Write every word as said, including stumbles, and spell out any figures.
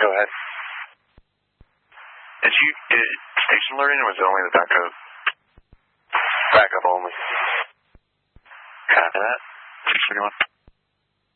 Go ahead. Did you did station alerting or was it only the backup? Backup only. Copy that. six thirty-one.